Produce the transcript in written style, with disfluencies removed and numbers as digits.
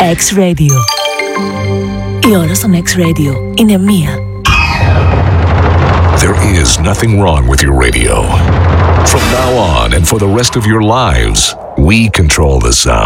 X-Radio. Η ώρα στον X-Radio είναι 1. There is nothing wrong with your radio. From now on and for the rest of your lives, we control the sound.